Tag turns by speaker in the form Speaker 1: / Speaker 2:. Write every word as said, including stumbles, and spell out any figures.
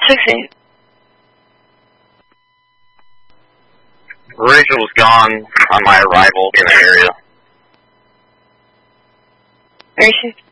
Speaker 1: sixteen.
Speaker 2: Rachel was gone on my arrival in the area.
Speaker 1: Where is she?